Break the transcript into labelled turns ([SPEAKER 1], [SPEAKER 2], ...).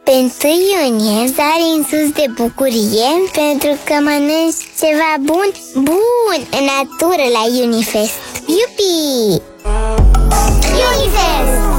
[SPEAKER 1] Pe 1 iunie sari în sus de bucurie pentru că mănânci ceva bun în natură la Unifest. Iupi! Unifest!